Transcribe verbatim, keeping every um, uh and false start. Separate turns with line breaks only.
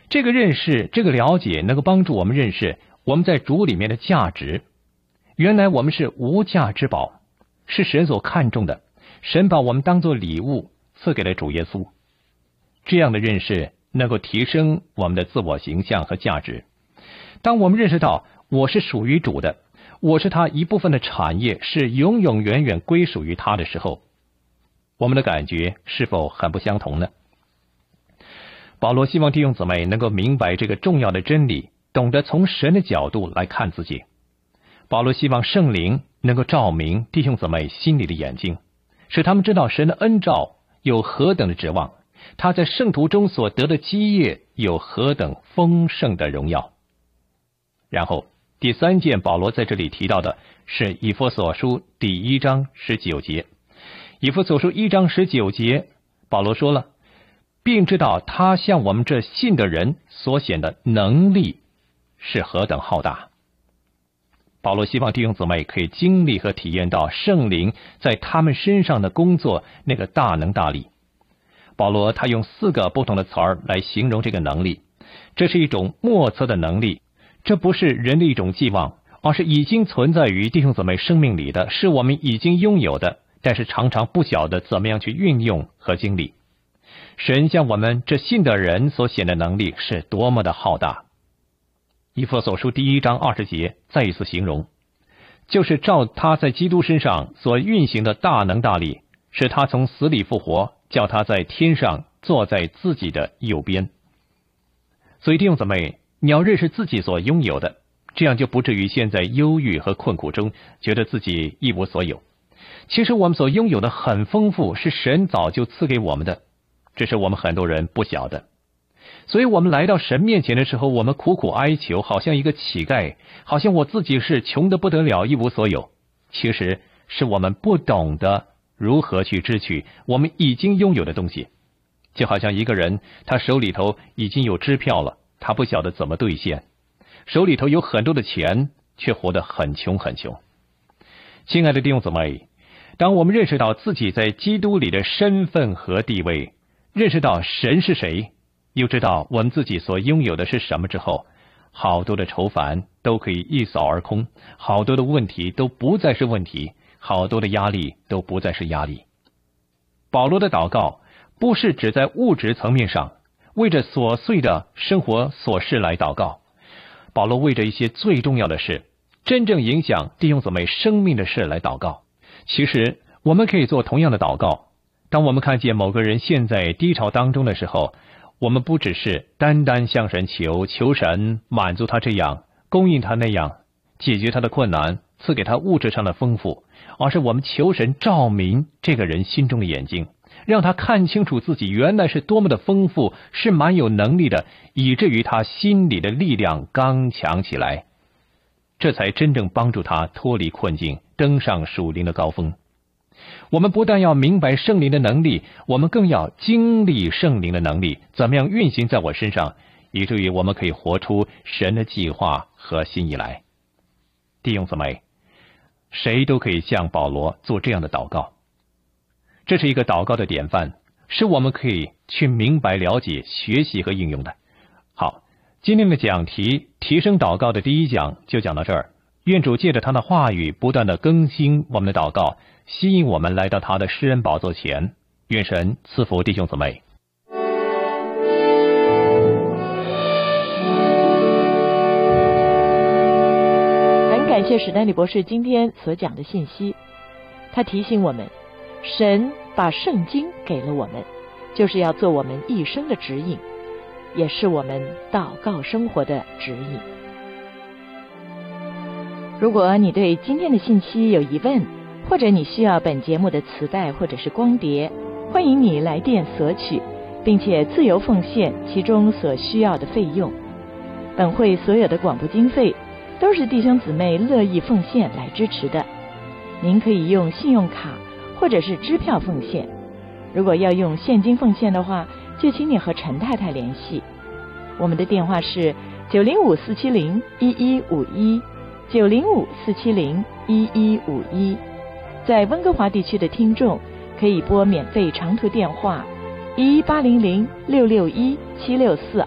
这个认识，这个了解能够帮助我们认识我们在主里面的价值。原来我们是无价之宝，是神所看重的，神把我们当作礼物赐给了主耶稣。这样的认识能够提升我们的自我形象和价值。当我们认识到我是属于主的，我是他一部分的产业，是永永远远归属于他的时候，我们的感觉是否很不相同呢？保罗希望弟兄姊妹能够明白这个重要的真理，懂得从神的角度来看自己。保罗希望圣灵能够照明弟兄姊妹心里的眼睛，使他们知道神的恩召有何等的指望，他在圣徒中所得的基业有何等丰盛的荣耀。然后第三件保罗在这里提到的是以弗所书第一章十九节。以弗所书一章十九节，保罗说了，并知道他向我们这信的人所显的能力是何等浩大。保罗希望弟兄姊妹可以经历和体验到圣灵在他们身上的工作那个大能大力。保罗他用四个不同的词儿来形容这个能力，这是一种莫测的能力，这不是人的一种寄望，而是已经存在于弟兄姊妹生命里的，是我们已经拥有的，但是常常不晓得怎么样去运用和经历。神向我们这信的人所显的能力是多么的浩大。以弗所书第一章二十节再一次形容，就是照他在基督身上所运行的大能大力，使他从死里复活，叫他在天上坐在自己的右边。所以弟兄姊妹，你要认识自己所拥有的，这样就不至于现在忧郁和困苦中觉得自己一无所有。其实我们所拥有的很丰富，是神早就赐给我们的，只是我们很多人不晓得。所以我们来到神面前的时候，我们苦苦哀求，好像一个乞丐，好像我自己是穷得不得了，一无所有。其实是我们不懂得如何去支取我们已经拥有的东西。就好像一个人，他手里头已经有支票了，他不晓得怎么兑现，手里头有很多的钱，却活得很穷很穷。亲爱的弟兄姊妹，当我们认识到自己在基督里的身份和地位，认识到神是谁，又知道我们自己所拥有的是什么之后，好多的愁烦都可以一扫而空，好多的问题都不再是问题，好多的压力都不再是压力。保罗的祷告不是只在物质层面上为着琐碎的生活琐事来祷告，保罗为着一些最重要的事，真正影响弟兄姊妹生命的事来祷告。其实我们可以做同样的祷告，当我们看见某个人陷在低潮当中的时候，我们不只是单单向神求，求神满足他这样，供应他那样，解决他的困难，赐给他物质上的丰富，而是我们求神照明这个人心中的眼睛，让他看清楚自己原来是多么的丰富，是蛮有能力的，以至于他心里的力量刚强起来，这才真正帮助他脱离困境，登上属灵的高峰。我们不但要明白圣灵的能力，我们更要经历圣灵的能力，怎么样运行在我身上，以至于我们可以活出神的计划和心意来。弟兄姊妹，谁都可以像保罗做这样的祷告，这是一个祷告的典范，是我们可以去明白了解学习和应用的。好，今天的讲题提升祷告的第一讲就讲到这儿。愿主借着他的话语不断的更新我们的祷告，吸引我们来到他的施恩宝座前。愿神赐福弟兄姊妹。
很感谢史丹利博士今天所讲的信息，他提醒我们，神把圣经给了我们，就是要做我们一生的指引，也是我们祷告生活的指引。如果你对今天的信息有疑问，或者你需要本节目的磁带或者是光碟，欢迎你来电索取，并且自由奉献其中所需要的费用。本会所有的广播经费都是弟兄姊妹乐意奉献来支持的。您可以用信用卡或者是支票奉献，如果要用现金奉献的话，就请你和陈太太联系。我们的电话是九零五四七零一一五一。九零五四七零一一五一，在温哥华地区的听众可以拨免费长途电话一八零零六六一七六四